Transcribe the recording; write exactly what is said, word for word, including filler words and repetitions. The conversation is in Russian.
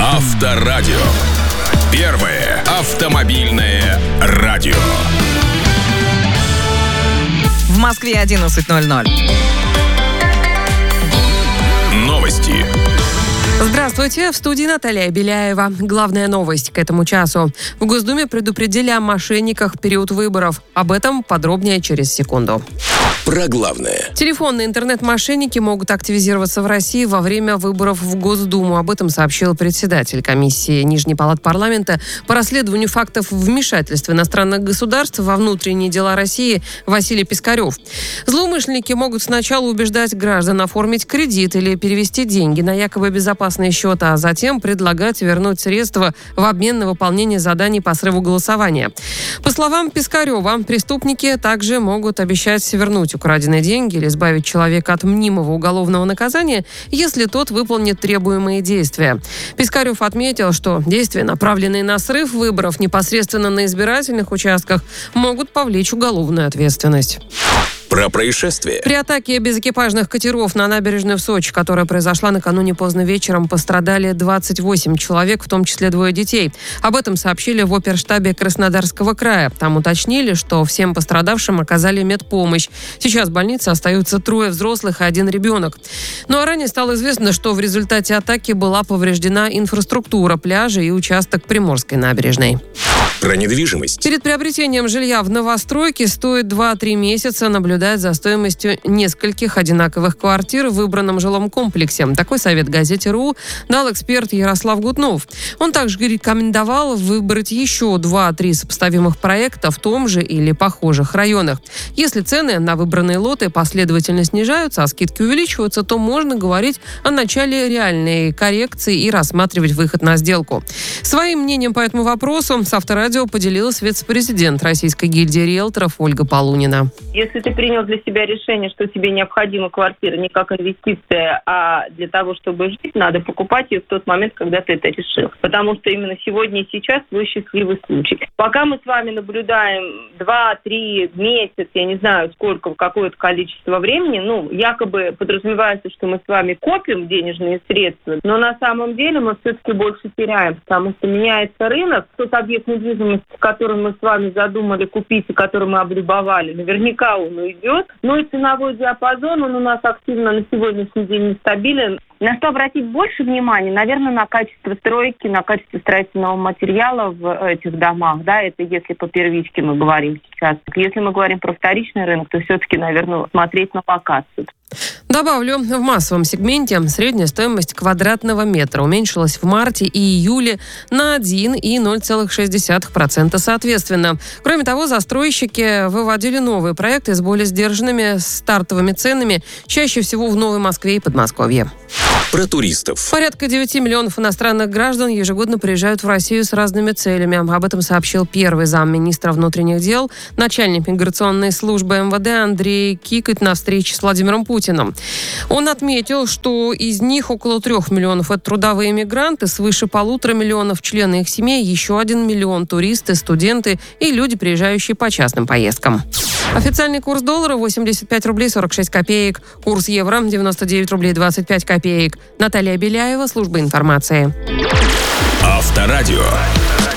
Авторадио. Первое автомобильное радио. В Москве одиннадцать ноль ноль. Новости. Здравствуйте, в студии Наталья Беляева. Главная новость к этому часу. В Госдуме предупредили о мошенниках в период выборов. Об этом подробнее через секунду. Про главное. Телефонные интернет-мошенники могут активизироваться в России во время выборов в Госдуму. Об этом сообщил председатель комиссии Нижней палаты парламента по расследованию фактов вмешательства иностранных государств во внутренние дела России Василий Пискарев. Злоумышленники могут сначала убеждать граждан оформить кредит или перевести деньги на якобы безопасный счет, а затем предлагать вернуть средства в обмен на выполнение заданий по срыву голосования. По словам Пискарева, преступники также могут обещать вернуть украденные деньги или избавить человека от мнимого уголовного наказания, если тот выполнит требуемые действия. Пискарев отметил, что действия, направленные на срыв выборов непосредственно на избирательных участках, могут повлечь уголовную ответственность. Про происшествие. При атаке безэкипажных катеров на набережную в Сочи, которая произошла накануне поздно вечером, пострадали двадцать восемь человек, в том числе двое детей. Об этом сообщили в оперштабе Краснодарского края. Там уточнили, что всем пострадавшим оказали медпомощь. Сейчас в больнице остаются трое взрослых и один ребенок. Ну а ранее стало известно, что в результате атаки была повреждена инфраструктура пляжа и участок Приморской набережной. Про недвижимость. Перед приобретением жилья в новостройке стоит два-три месяца наблюдать за стоимостью нескольких одинаковых квартир в выбранном жилом комплексе. Такой совет газете РУ дал эксперт Ярослав Гутнов. Он также рекомендовал выбрать еще два-три сопоставимых проекта в том же или похожих районах. Если цены на выбранные лоты последовательно снижаются, а скидки увеличиваются, то можно говорить о начале реальной коррекции и рассматривать выход на сделку. Своим мнением по этому вопросу с Авторадио поделилась вице-президент Российской гильдии риэлторов Ольга Полунина. Если ты принял для себя решение, что тебе необходима квартира не как инвестиция, а для того, чтобы жить, надо покупать ее в тот момент, когда ты это решил. Потому что именно сегодня и сейчас твой счастливый случай. Пока мы с вами наблюдаем два-три месяца, я не знаю сколько, какое-то количество времени, ну, якобы подразумевается, что мы с вами копим денежные средства, но на самом деле мы все-таки больше теряем, потому что меняется рынок. Тот объект недвижимости, который мы с вами задумали купить и который мы облюбовали, наверняка он уйдет. Но и ценовой диапазон, он у нас активно на сегодняшний день нестабилен. На что обратить больше внимания? Наверное, на качество стройки, на качество строительного материала в этих домах. Да, это если по первичке мы говорим сейчас. Если мы говорим про вторичный рынок, то все-таки, наверное, смотреть на локацию. Добавлю, в массовом сегменте средняя стоимость квадратного метра уменьшилась в марте и июле на один и ноль целых шесть десятых процента соответственно. Кроме того, застройщики выводили новые проекты с более сдержанными стартовыми ценами, чаще всего в Новой Москве и Подмосковье. Про туристов. Порядка девяти миллионов иностранных граждан ежегодно приезжают в Россию с разными целями. Об этом сообщил первый замминистра внутренних дел, начальник миграционной службы эм вэ дэ Андрей Кикоть на встрече с Владимиром Путиным. Он отметил, что из них около трех миллионов – это трудовые мигранты, свыше полутора миллионов члены их семей, еще один миллион – туристы, студенты и люди, приезжающие по частным поездкам. Официальный курс доллара восемьдесят пять рублей сорок шесть копеек, курс евро девяносто девять рублей двадцать пять копеек. Наталья Беляева, служба информации. Авторадио.